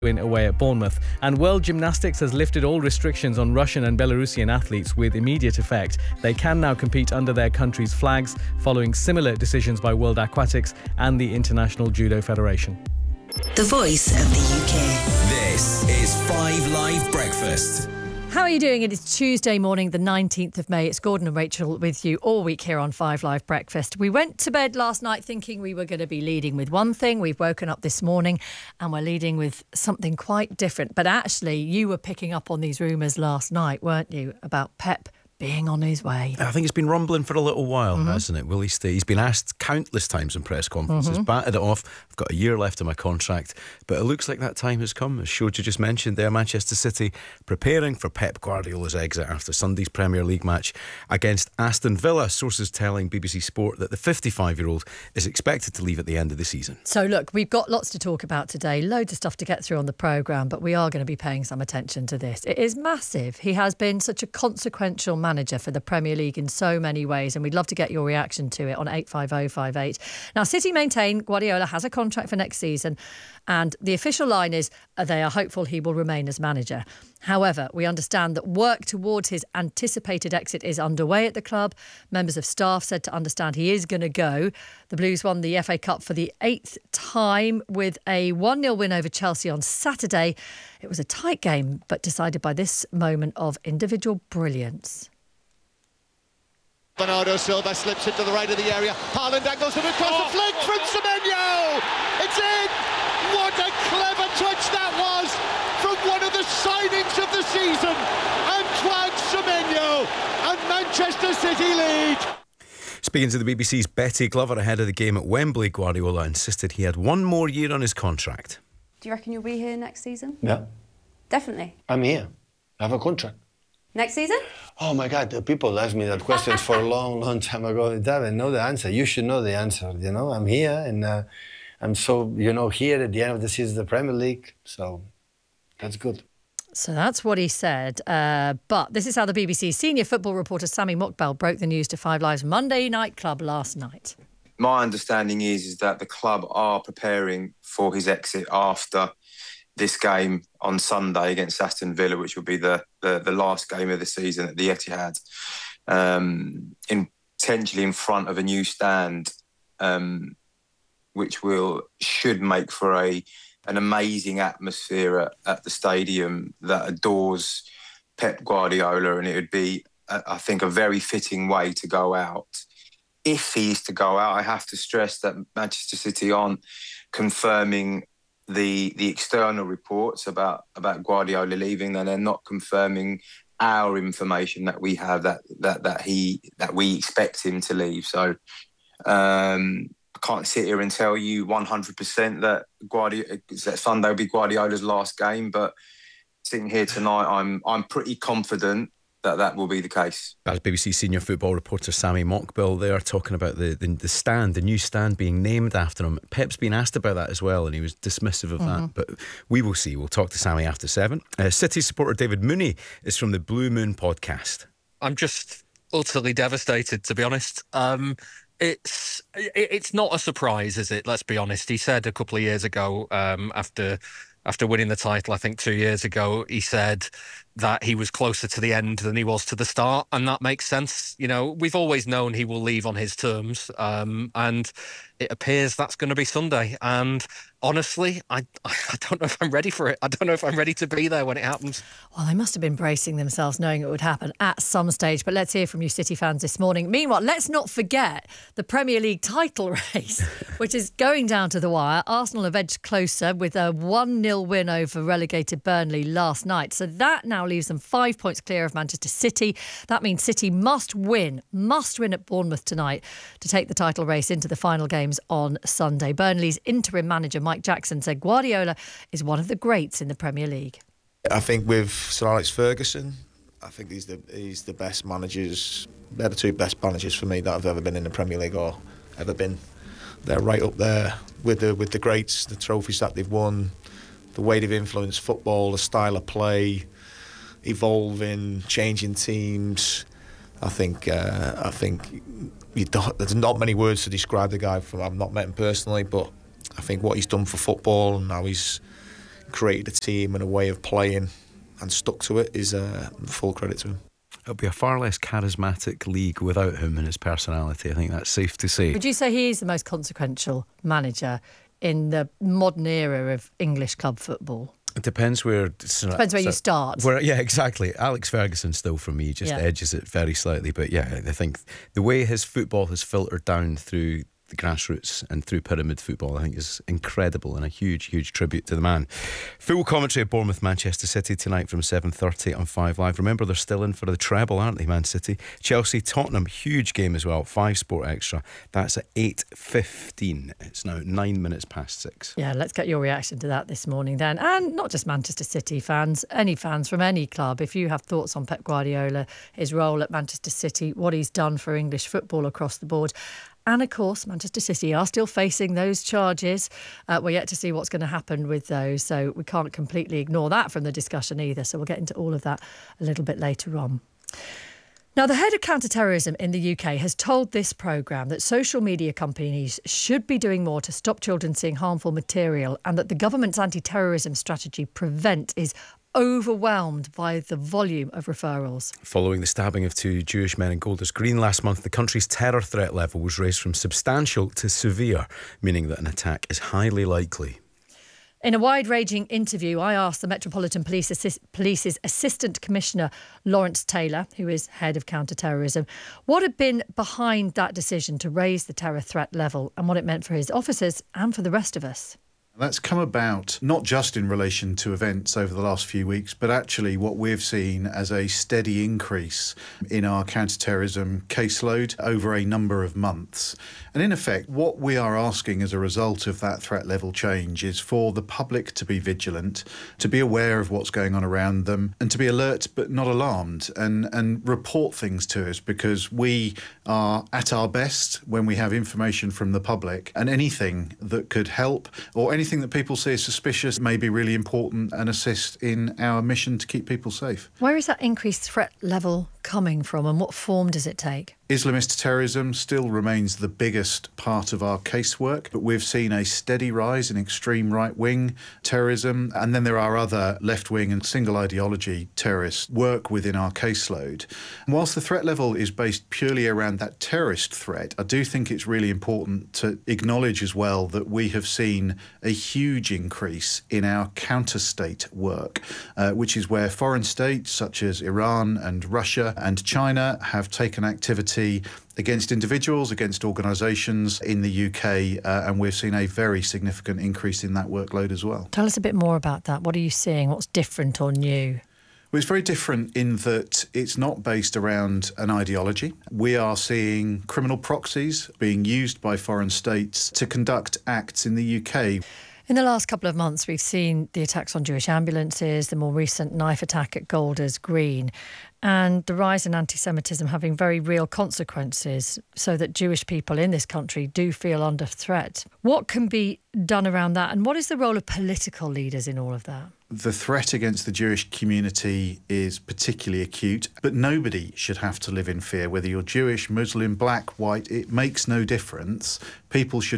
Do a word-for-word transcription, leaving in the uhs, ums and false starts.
win away at Bournemouth. And World Gymnastics has lifted all restrictions on Russian and Belarusian athletes with immediate effect. They can now compete under their country's flags, following similar decisions by World Aquatics and the International Judo Federation. The Voice of the U K. This is Five Live Breakfast. How are you doing? It is Tuesday morning, the nineteenth of May. It's Gordon and Rachel with you all week here on Five Live Breakfast. We went to bed last night thinking we were going to be leading with one thing. We've woken up this morning and we're leading with something quite different. But actually, you were picking up on these rumours last night, weren't you, about Pep being on his way? I think it's been rumbling for a little while, mm-hmm. hasn't it? Will he stay? He's been asked countless times in press conferences, mm-hmm. batted it off. I've got a year left of my contract, but it looks like that time has come. As Shoja just mentioned there, Manchester City preparing for Pep Guardiola's exit after Sunday's Premier League match against Aston Villa. Sources telling B B C Sport that the fifty-five-year-old is expected to leave at the end of the season. So look, we've got lots to talk about today, loads of stuff to get through on the programme, but we are going to be paying some attention to this. It is massive. He has been such a consequential manager for the Premier League in so many ways, and we'd love to get your reaction to it on eight five oh five eight. Now, City maintain Guardiola has a contract for next season, and the official line is uh, they are hopeful he will remain as manager. However, we understand that work towards his anticipated exit is underway at the club. Members of staff said to understand he is going to go. The Blues won the F A Cup for the eighth time with a one nil win over Chelsea on Saturday. It was a tight game, but decided by this moment of individual brilliance. Bernardo Silva slips into the right of the area. Haaland angles it across oh, the flank from Semenyo. It's in. What a clever touch that was from one of the signings of the season. Antoine Semenyo, and Manchester City lead. Speaking to the B B C's Betty Glover ahead of the game at Wembley, Guardiola insisted he had one more year on his contract. Do you reckon you'll be here next season? Yeah. Definitely? I'm here. I have a contract. Next season? Oh my God, the people asked me that question for a long, long time ago. I know the answer. You should know the answer. You know, I'm here and uh, I'm so, you know, here at the end of the season, the Premier League. So that's good. So that's what he said. Uh, but this is how the B B C's senior football reporter Sami Mokbel broke the news to Five Live's Monday Night Club last night. My understanding is, is that the club are preparing for his exit after this game on Sunday against Aston Villa, which will be the, the, the last game of the season at the Etihad, um, in, potentially in front of a new stand, um, which will should make for a an amazing atmosphere at, at the stadium that adores Pep Guardiola, and it would be, uh, I think, a very fitting way to go out. If he is to go out, I have to stress that Manchester City aren't confirming the the external reports about, about Guardiola leaving, and they're not confirming our information that we have that that that he that we expect him to leave. So um, I can't sit here and tell you one hundred percent that Guardiola that Sunday will be Guardiola's last game, but sitting here tonight, I'm I'm pretty confident that that will be the case. That's B B C senior football reporter Sami Mokbel there talking about the, the, the stand, the new stand being named after him. Pep's been asked about that as well, and he was dismissive of mm-hmm. that. But we will see. We'll talk to Sami after seven. Uh, City supporter David Mooney is from the Blue Moon podcast. I'm just utterly devastated, to be honest. Um, it's it's not a surprise, is it? Let's be honest. He said a couple of years ago, um, after after winning the title, I think two years ago, he said that he was closer to the end than he was to the start, and that makes sense. You know, we've always known he will leave on his terms, um, and it appears that's going to be Sunday. And honestly, I I don't know if I'm ready for it. I don't know if I'm ready to be there when it happens. Well, they must have been bracing themselves knowing it would happen at some stage. But let's hear from you City fans this morning. Meanwhile, let's not forget the Premier League title race, which is going down to the wire. Arsenal have edged closer with a one nil win over relegated Burnley last night. So that now leaves them five points clear of Manchester City. That means City must win, must win at Bournemouth tonight to take the title race into the final games on Sunday. Burnley's interim manager, Mike Jackson, said Guardiola is one of the greats in the Premier League. I think with Sir Alex Ferguson, I think he's the he's the best managers. They're the two best managers for me that have ever been in the Premier League or ever been. They're right up there with the with the greats, the trophies that they've won, the way they've influenced football, the style of play, evolving, changing teams. I think uh, I think you don't, there's not many words to describe the guy. From I've not met him personally, but I think what he's done for football and how he's created a team and a way of playing and stuck to it is uh, full credit to him. It'll be a far less charismatic league without him and his personality. I think that's safe to say. Would you say he is the most consequential manager in the modern era of English club football? It depends where... Depends where you start. Where, yeah, exactly. Alex Ferguson still, for me, just Yeah. edges it very slightly. But yeah, I think the way his football has filtered down through the grassroots and through pyramid football, I think is incredible and a huge, huge tribute to the man. Full commentary of Bournemouth Manchester City tonight from seven thirty on five Live. Remember, they're still in for the treble, aren't they, Man City? Chelsea Tottenham, huge game as well. five Sport Extra. That's at eight fifteen. It's now nine minutes past six. Yeah, let's get your reaction to that this morning then. And not just Manchester City fans, any fans from any club. If you have thoughts on Pep Guardiola, his role at Manchester City, what he's done for English football across the board. And of course, Manchester City are still facing those charges. Uh, we're yet to see what's going to happen with those, so we can't completely ignore that from the discussion either. So we'll get into all of that a little bit later on. Now, the head of counter-terrorism in the U K has told this programme that social media companies should be doing more to stop children seeing harmful material, and that the government's anti-terrorism strategy, Prevent, is overwhelmed by the volume of referrals. Following the stabbing of two Jewish men in Golders Green last month, the country's terror threat level was raised from substantial to severe, meaning that an attack is highly likely. In a wide-ranging interview, I asked the Metropolitan Police Assi- Police's Assistant Commissioner Lawrence Taylor, who is head of counter-terrorism, what had been behind that decision to raise the terror threat level and what it meant for his officers and for the rest of us. That's come about not just in relation to events over the last few weeks, but actually what we've seen as a steady increase in our counter-terrorism caseload over a number of months. And in effect, what we are asking as a result of that threat level change is for the public to be vigilant, to be aware of what's going on around them, and to be alert but not alarmed, and, and report things to us, because we are at our best when we have information from the public, and anything that could help or anything that people see as suspicious may be really important and assist in our mission to keep people safe. Where is that increased threat level coming from and what form does it take? Islamist terrorism still remains the biggest part of our casework, but we've seen a steady rise in extreme right-wing terrorism, and then there are other left-wing and single ideology terrorists work within our caseload. And whilst the threat level is based purely around that terrorist threat, I do think it's really important to acknowledge as well that we have seen a huge increase in our counter-state work, uh, which is where foreign states such as Iran and Russia and China have taken activity against individuals, against organisations in the U K, uh, and we've seen a very significant increase in that workload as well. Tell us a bit more about that. What are you seeing? What's different or new? Well, it's very different in that it's not based around an ideology. We are seeing criminal proxies being used by foreign states to conduct acts in the U K. In the last couple of months, we've seen the attacks on Jewish ambulances, the more recent knife attack at Golders Green, and the rise in anti-Semitism having very real consequences so that Jewish people in this country do feel under threat. What can be done around that, and what is the role of political leaders in all of that? The threat against the Jewish community is particularly acute, but nobody should have to live in fear, whether you're Jewish, Muslim, black, white, it makes no difference. People should